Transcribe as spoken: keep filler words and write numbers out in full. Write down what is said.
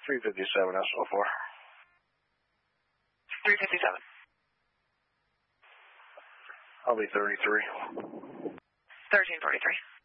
three fifty-seven, S O four. three fifty-seven. I'll be thirty-three. thirteen forty-three.